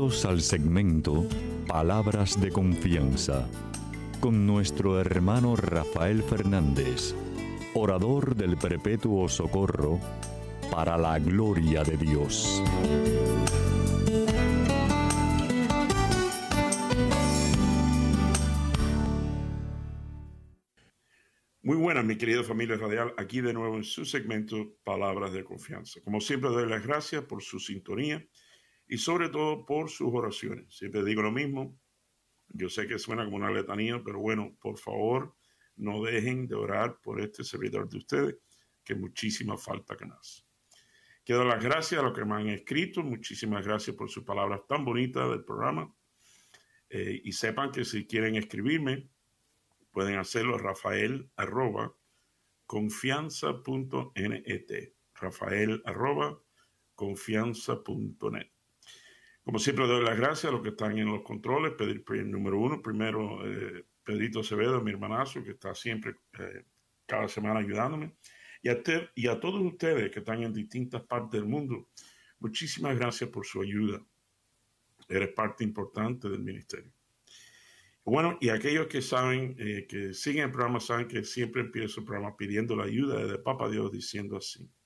Bienvenidos al segmento Palabras de Confianza con nuestro hermano Rafael Fernández, orador del Perpetuo Socorro, para la gloria de Dios. Muy buenas, mi querida familia radial, aquí de nuevo en su segmento Palabras de Confianza. Como siempre, doy las gracias por su sintonía y sobre todo por sus oraciones. Siempre digo lo mismo, yo sé que suena como una letanía, pero bueno, por favor, no dejen de orar por este servidor de ustedes, que muchísima falta que nos hace. Quiero dar las gracias a los que me han escrito, muchísimas gracias por sus palabras tan bonitas del programa. Y sepan que si quieren escribirme, pueden hacerlo a rafael@confianza.net. rafael@confianza.net. Como siempre, doy las gracias a los que están en los controles. Pedir número uno, primero Pedrito Acevedo, mi hermanazo, que está siempre, cada semana ayudándome. Y a todos ustedes que están en distintas partes del mundo, muchísimas gracias por su ayuda. Eres parte importante del ministerio. Bueno, y aquellos que saben, que siguen el programa, saben que siempre empiezo el programa pidiendo la ayuda de Papá Dios, diciendo así: